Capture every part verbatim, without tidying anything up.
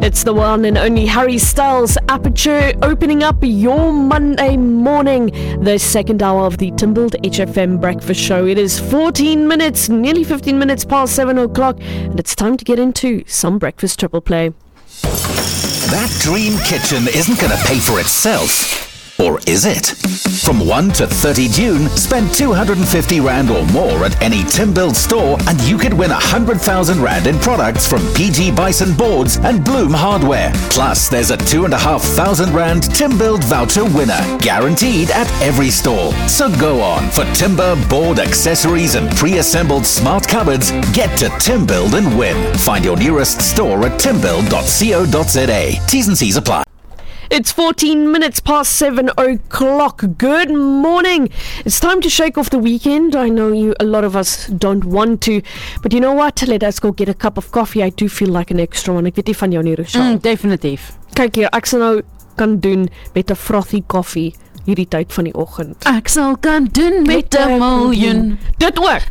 It's the one and only Harry Styles Aperture, opening up your Monday morning, the second hour of the Timbuld H F M Breakfast Show. It is fourteen minutes, nearly fifteen minutes past seven o'clock, and it's time to get into some breakfast triple play. That dream kitchen isn't going to pay for itself. Or is it? From first to thirtieth of June, spend two hundred fifty rand or more at any Timbuld store and you could win one hundred thousand rand in products from P G Bison Boards and Bloom Hardware. Plus, there's a two thousand five hundred rand Timbuld voucher winner, guaranteed at every store. So go on, for timber, board, accessories and pre-assembled smart cupboards, get to Timbuld and win. Find your nearest store at timbuld dot co dot za. T's and C's apply. It's fourteen minutes past seven o'clock. Good morning. It's time to shake off the weekend. I know you, a lot of us don't want to, but you know what? Let us go get a cup of coffee. I do feel like an extra one. Ek weet nie van jou nie, Rochelle. Mm, definitief. Kyk hier, ek sal nou kan doen met 'n frothy koffie hierdie tyd van die oggend. Ek sal kan doen met 'n miljoen. Dit ook.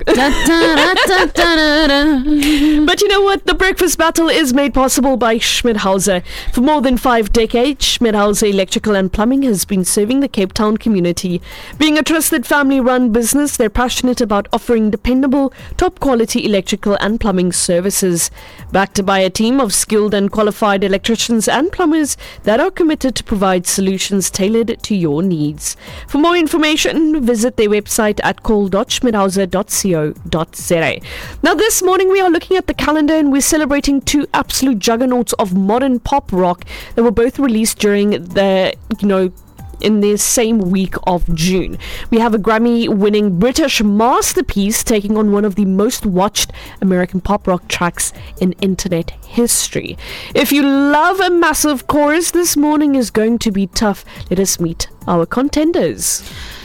But you know what? The breakfast battle is made possible by Schmidhauser. For more than five decades, Schmidhauser Electrical and Plumbing has been serving the Cape Town community. Being a trusted family-run business, they're passionate about offering dependable, top-quality electrical and plumbing services. Backed by a team of skilled and qualified electricians and plumbers that are committed to provide solutions tailored to your needs. For more information, visit their website at call dot schmidhauser dot co dot za. Now this morning we are looking at the calendar and we're celebrating two absolute juggernauts of modern pop rock that were both released during the, you know, in the same week of June. We have a Grammy-winning British masterpiece taking on one of the most watched American pop rock tracks in internet history. If you love a massive chorus, this morning is going to be tough. Let us meet our contenders.